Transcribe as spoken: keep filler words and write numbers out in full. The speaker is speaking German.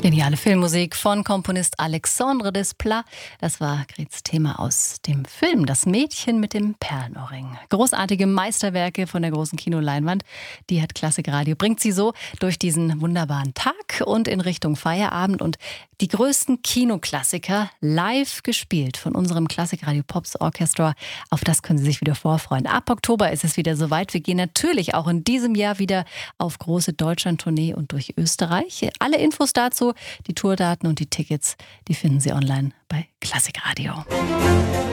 Geniale Filmmusik von Komponist Alexandre Desplat. Das war Grets Thema aus dem Film Das Mädchen mit dem Perlenohrring. Großartige Meisterwerke von der großen Kinoleinwand. Die hat Klassikradio, bringt sie so durch diesen wunderbaren Tag und in Richtung Feierabend. Und die größten Kinoklassiker live gespielt von unserem Klassikradio Pops Orchestra. Auf das können Sie sich wieder vorfreuen. Ab Oktober ist es wieder soweit. Wir gehen natürlich auch in diesem Jahr wieder auf große Deutschland-Tournee und durch Österreich. Alle Infos dazu, die Tourdaten und die Tickets, die finden Sie online bei Klassikradio.